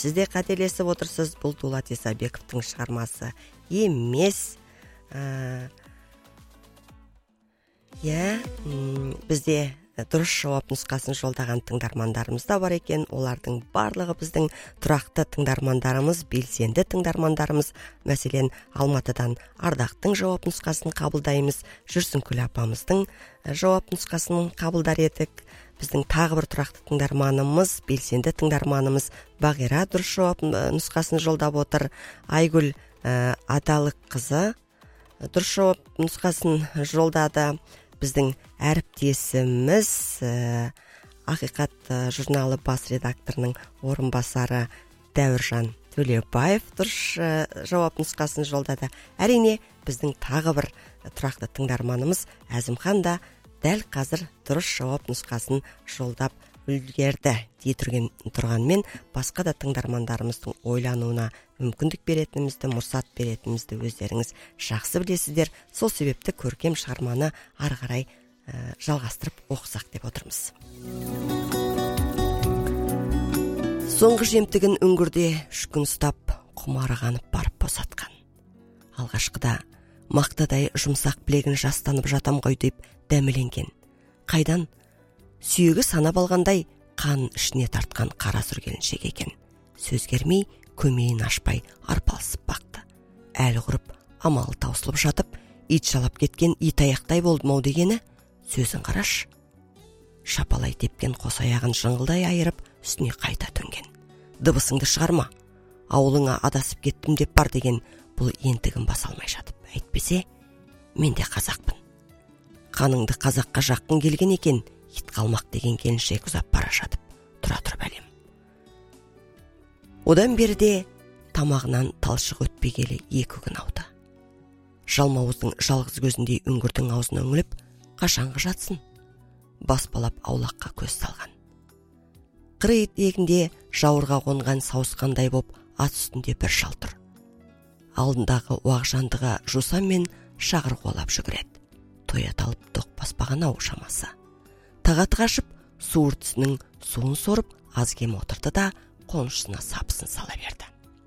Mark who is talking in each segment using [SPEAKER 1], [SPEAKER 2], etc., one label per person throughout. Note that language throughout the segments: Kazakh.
[SPEAKER 1] сіз де қателесіп отырсыз, бұл Дулат Исабековтың шығармасы емес. Бізде дұрыс жауап нұсқасын жолдаған тыңдармандарымыз да бар екен. Олардың барлығы біздің тұрақты тыңдармандарымыз, белсенді тыңдармандарымыз. Мәселен, Алматыдан Ардақтың жауап нұсқасын қабылдаймыз, Жүрсінкүл апамыздың жауап нұсқасын қабылдар едік. Біздің тағы бір тұрақты тыңдарманымыз, белсенді тыңдарманымыз Бағира дұрыс жауап нұсқасын жолдап отыр. Айгүл Адалық қызы дұрыс жауап нұсқасын жолдады. Біздің әріптесіміз Ақиқат журналы бас редакторының орынбасары Дәуіржан Төлебаев дұрыс жауап нұсқасын жолдады. Әрине, біздің тағы бір тұрақты тыңдарманымыз Әзімхан да дәл қазір дұрыс жауап нұсқасын жолдап үлгерді дей тұрғанмен, басқа да тыңдармандарымыздың ойлануына мүмкіндік беретінімізді, мұрсат беретінімізді өздеріңіз жақсы білесіздер. Сол себепті көркем шығарманы ары қарай жалғастырып оқысақ деп отырмыз. Соңғы жемтігін үңгірде 3 күн ұстап, құмарығанып барып босатқан. Алғашқыда мақтадай жұмсақ білегін жастанып жатам ғой деп дәмеленген. Қайдан сүйегі санап алғандай қан ішіне тартқан қара сұр келіншек екен. Сөз кермей, көмейін ашпай арпалысып бақты. Әлі құрып, амалы таусылып жатып, ит жалап кеткен ит аяқтай болдым-ау дегені, сөзін қараш. Шапалай тепкен қос аяғын жыңғылдай айырып, үстіне қайта төнген. Дыбысыңды шығарма, ауылыңа адасып кеттім деп бар деген бұл ентігін баса алмай жатып. Әйтпесе, мен де қазақпын. Қаныңды қазаққа жақын келген екен, ит қалмақ деген келіншек ұзап бара жатып, тұра тұр бәлем. Одан берде тамағынан талшық өтпегелі 2 күн ауды. Жалмауыздың жалғыз көзіндей үңгірдің аузына үңіліп, қашанғы жатсын, баспалап аулаққа көз салған. Қыр етегінде жауырға қонған сауысқандай боп ат үстінде бір шал тұр. Алдындағы уақжандыға жусам мен шағыр қолап жүгіреді. Тоя талып тоқ баспаған ау шамасы. Тағаты қашып, суыр тісінің суын сорып, аз кем отырды да қонышына сапысын сала берді.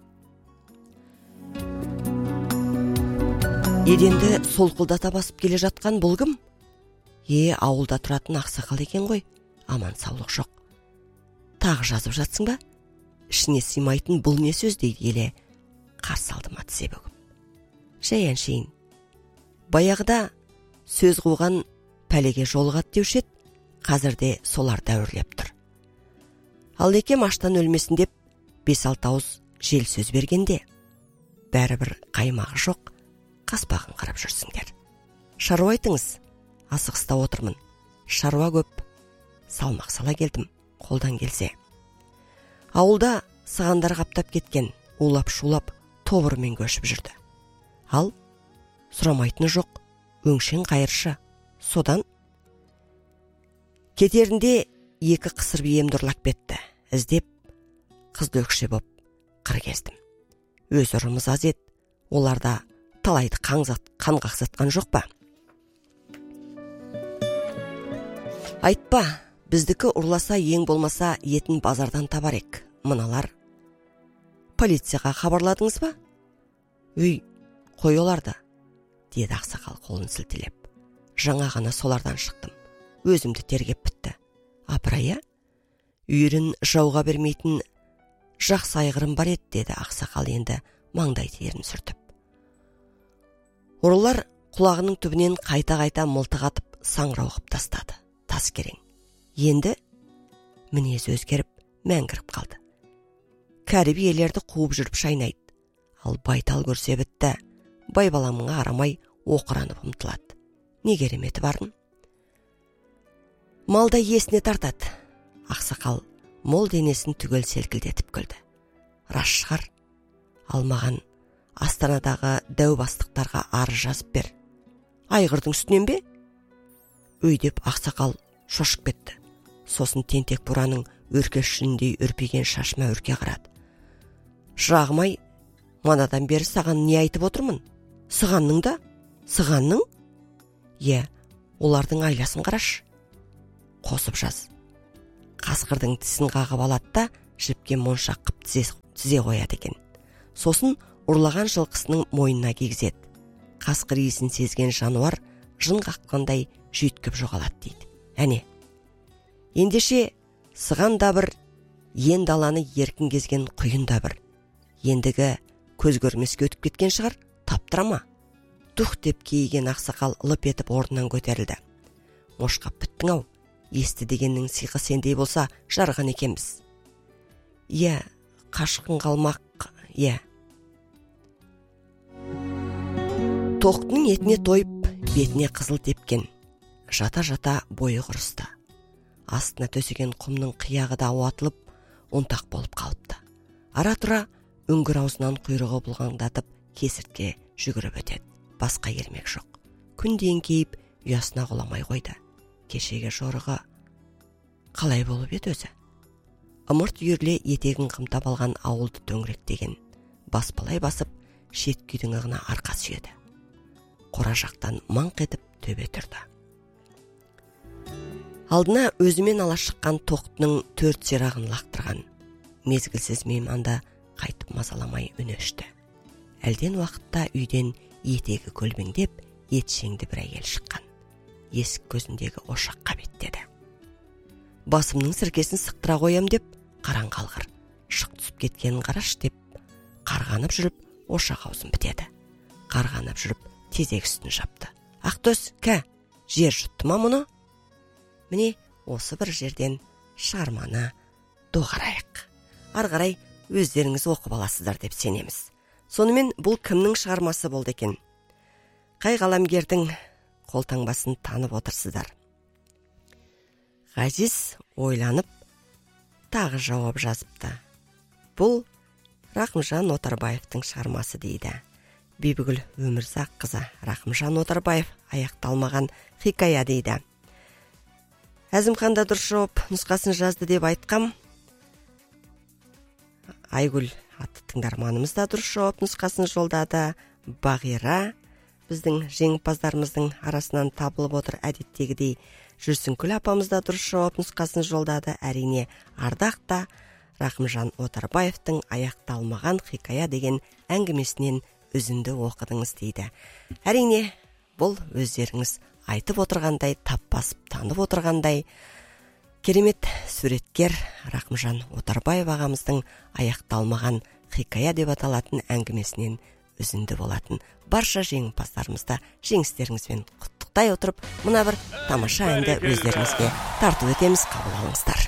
[SPEAKER 1] Еденді солқылдата басып келе жатқан бұл кім? Ауылда тұратын ақсақал екен ғой, аман саулық жоқ. Тағы жазып жатсың ба? Ішіне сыймайтын бұл не сөз дейді еле. Қарсы алдыма тізе бөгіп. Жай әншейін. Баяғыда сөз қуған пәлеге жолығат деуші еді, қазірде солар дәуірлеп тұр. Ал екем аштан өлмесін деп 5-6 ауыз жел сөз бергенде, бәрібір қаймағы жоқ, қаспағын қарап жүрсіңдер. Шаруа айтыңыз, асығыста отырмын. Шаруа көп, салмақ сала келдім, қолдан келсе. Ауылда сығандар қаптап кеткен, улап-шулап, тобырмен көшіп жүрді. Ал сұрамайтыны жоқ, өңшен қайыршы. Содан кетерінде 2 қысыр биемді ұрлап кетті. Іздеп, қызды өкше боп қыр кездім. Өз ұрымыз аз ет, оларда талайды қан қақсатқан жоқ па? Айтпа, біздікі ұрласа ең болмаса етін базардан табар ек. Мыналар полицияға хабарладыңыз ба? Қой оларды, деді ақсақал қолын сілтелеп. Жаңа ғана солардан шықтым. Өзімді тергеп бітті. Апырая, үйірін жауға бермейтін жақсы айғырым бар еді, деді ақсақал енді маңдай терін сүртіп. Ұрылар құлағының түбінен қайта-қайта мылтық атып саңырау қып тастады. Тас керең. Енді мінез өзгеріп мәңгіріп қалды. Кәрі биелерді қуып жүріп шайнайды. Ал байтал көрсе бітті, байбаламыңа арамай оқыранып ұмтылады. Не кереметі барын? Малда есіне тартады. Ақсақал мол денесін түгел селкілдетіп күлді. Рас шығар, алмаған Астанадағы дәу бастықтарға арыз жазып бер. Айғырдың үстінен бе? Өйдеп ақсақал шошып кетті. Сосын тентек бураның өркешіндей үрпиген шашыма үрке қарады. Шырағымай, манадан бері саған не айтып отырмын? Сығанның да? Сығанның? Олардың айласын қараш. Қосып жаз. Қасқырдың тісін қағып алады да жіпке моншақ қып тізе қояды екен. Сосын ұрлаған жылқысының мойнына кигізеді. Қасқыр иісін сезген жануар жын қаққандай жүйткіп жоғалады дейді. Әне, ендеше сыған да бір, ен даланы еркін кезген құйын да бір. Ендігі көз көрмеске өтіп кеткен шығар, таптыра ма? Тух деп кейіген ақсақал лып етіп орнынан көтерілді. Мошқап біттің ау, есті дегеннің сиқы сендей болса жарған екенбіз. Иә, қашқын қалмақ, иә. Тоқтының етіне тойып, бетіне қызыл тепкен. Жата-жата бойы құрысты. Астына төсеген құмның қияғы да ауатылып, онтақ болып қалыпты. Ара-тұра үңгір аузынан құйрығы бұлғаңдатып, кесіртке жүгіріп өтеді. Басқа ермек жоқ. Күнден кейіп ұясына құламай қойды. Кешеге жорығы қалай болып еді өзі? Ымырт үйірле етегін қымтап алған ауылды төңіректеген. Баспалай басып, шет күйдің ығына арқа сүйеді. Қора жақтан маңқ етіп төбе тұрды. Алдына өзімен ала шыққан тоқтының 4 сирағын лақтырған. Мезгілсіз мейманды қайтып мазаламай үні өшті. Әлден уақытта үйден етегі көлбеңдеп, етшеңді бір әйел шыққан. Есік көзіндегі ошаққа беттеді. Басымның сіркесін сықтыра қоям деп, қараң қалғыр. Шық түсіп кеткенін қараш деп, қарғанып жүріп, ошақ аузын бітеді. Қарғанып жүріп, тезек үстін жапты. Ақтөс, жер жұтты ма мұны? Міне, осы бір жерден шығарманы доғарайық. Арғарай өздеріңіз оқып аласыздар деп сенеміз. Сонымен бұл кімнің шығармасы болды екен? Қай қаламгердің қолтаңбасын танып отырсыздар? Ғазиз ойланып, тағы жауап жазыпты. Бұл Рақымжан Отарбаевтың шығармасы дейді. Бибігүл Өмірзақ қызы Рақымжан Отарбаев аяқталмаған хикая дейді. Әзімханда дұрыс жауап нұсқасын жазды деп айтқам. Айгүл атты тыңдарманымыз да дұрыс жауап нұсқасын жолдады. Бағира біздің жеңімпаздарымыздың арасынан табылып отыр. Әдеттегідей Жүрсінкүл апамыз да дұрыс жауап нұсқасын жолдады. Әрине Ардақ та Рақымжан Отарбаевтың аяқталмаған хикая деген әңгімесінен үзінді оқыдыңыз дейді. Әрине бұл өздеріңіз айтып отырғандай, тап басып танып отырғандай керемет суреткер Рақымжан Отарбаев ағамыздың аяқталмаған хикая деп аталатын әңгімесінен үзінді болатын. Барша жеңімпаздарымызды жеңістеріңізбен құттықтай отырып, мына бір тамаша әнді өздеріңізге тарту етеміз, қабыл алыңыздар.